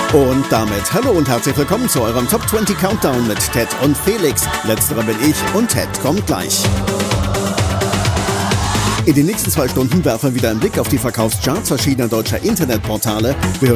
Und damit hallo und herzlich willkommen zu eurem Top 20 Countdown mit Ted und Felix. Letzterer bin ich und Ted kommt gleich. In den nächsten 2 Stunden werfen wir wieder einen Blick auf die Verkaufscharts verschiedener deutscher Internetportale. Wir